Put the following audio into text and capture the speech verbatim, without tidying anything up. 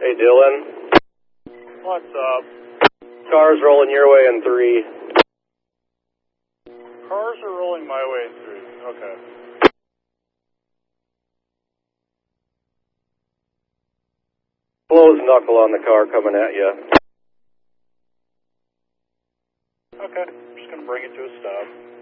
Hey, Dylan. What's up? Cars rolling your way in three. Cars are rolling my way in three. Okay. Close knuckle on the car coming at you. Okay. I'm just going to bring it to a stop.